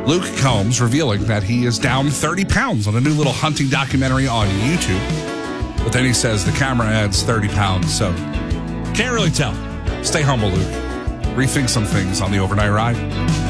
Luke Combs revealing that he is down 30 pounds on a new little hunting documentary on YouTube. But then he says the camera adds 30 pounds, so can't really tell. Stay humble, Luke. Rethink some things on the overnight ride.